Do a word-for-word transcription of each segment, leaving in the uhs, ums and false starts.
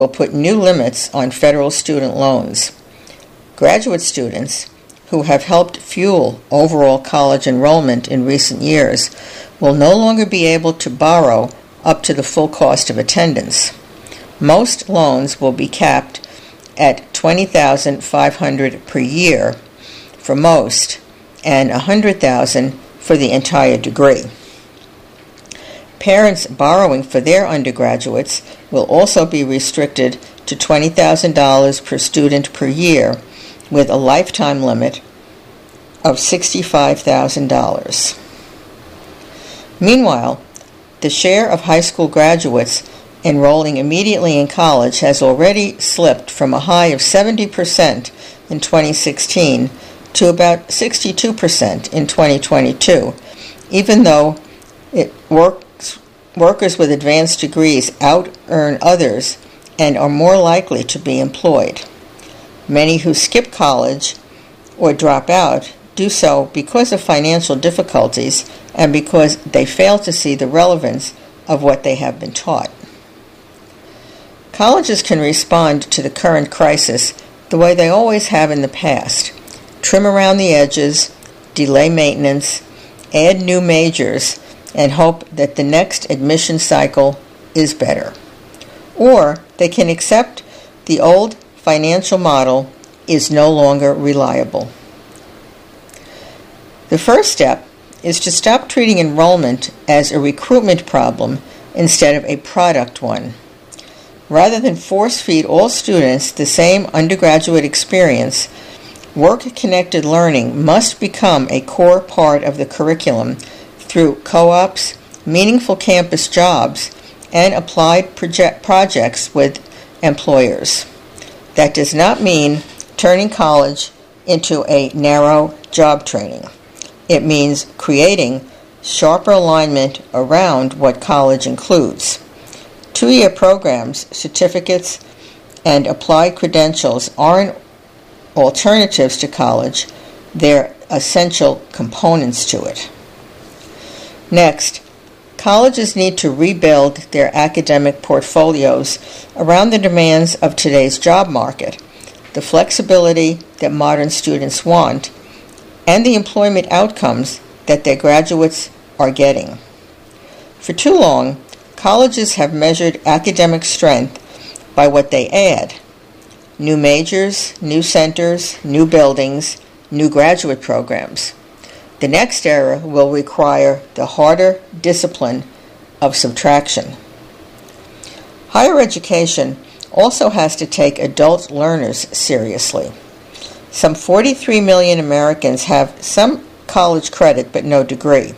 will put new limits on federal student loans. Graduate students, who have helped fuel overall college enrollment in recent years, will no longer be able to borrow up to the full cost of attendance. Most loans will be capped at twenty thousand five hundred dollars per year for most and one hundred thousand dollars for the entire degree. Parents borrowing for their undergraduates will also be restricted to twenty thousand dollars per student per year, with a lifetime limit of sixty-five thousand dollars. Meanwhile, the share of high school graduates enrolling immediately in college has already slipped from a high of seventy percent in twenty sixteen to about sixty-two percent in twenty twenty-two, even though it works, workers with advanced degrees out-earn others and are more likely to be employed. Many who skip college or drop out do so because of financial difficulties and because they fail to see the relevance of what they have been taught. Colleges can respond to the current crisis the way they always have in the past: trim around the edges, delay maintenance, add new majors, and hope that the next admission cycle is better. Or they can accept the old financial model is no longer reliable. The first step is to stop treating enrollment as a recruitment problem instead of a product one. Rather than force-feed all students the same undergraduate experience, work-connected learning must become a core part of the curriculum through co-ops, meaningful campus jobs, and applied project projects with employers. That does not mean turning college into a narrow job training. It means creating sharper alignment around what college includes. Two-year programs, certificates, and applied credentials aren't alternatives to college. They're essential components to it. Next, colleges need to rebuild their academic portfolios around the demands of today's job market, the flexibility that modern students want, and the employment outcomes that their graduates are getting. For too long, colleges have measured academic strength by what they add: new majors, new centers, new buildings, new graduate programs. The next era will require the harder discipline of subtraction. Higher education also has to take adult learners seriously. Some forty-three million Americans have some college credit but no degree.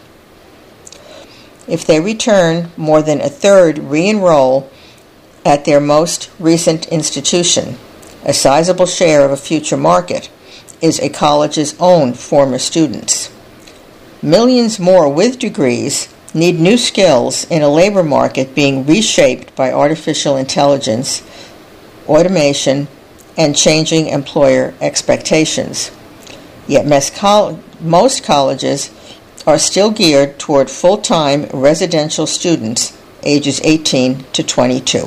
If they return, more than a third re-enroll at their most recent institution. A sizable share of a future market is a college's own former students. Millions more with degrees need new skills in a labor market being reshaped by artificial intelligence, automation, and changing employer expectations. Yet most colleges are still geared toward full-time residential students ages eighteen to twenty-two.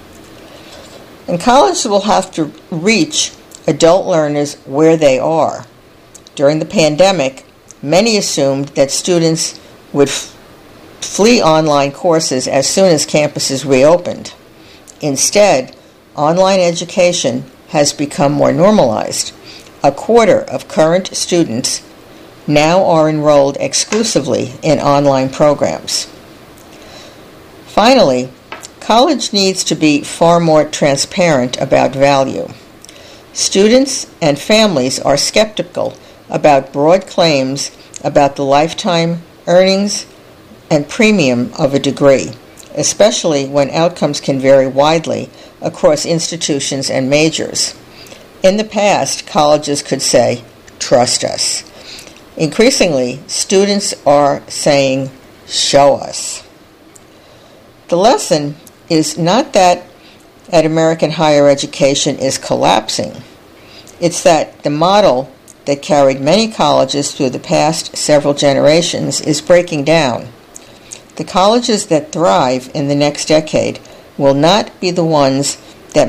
And colleges will have to reach adult learners where they are. During the pandemic, many assumed that students would f- flee online courses as soon as campuses reopened. Instead, online education has become more normalized. A quarter of current students now are enrolled exclusively in online programs. Finally, college needs to be far more transparent about value. Students and families are skeptical about broad claims about the lifetime earnings and premium of a degree, especially when outcomes can vary widely across institutions and majors. In the past, colleges could say, "Trust us." Increasingly, students are saying, "Show us." The lesson is not that at American higher education is collapsing. It's that the model that carried many colleges through the past several generations is breaking down. The colleges that thrive in the next decade will not be the ones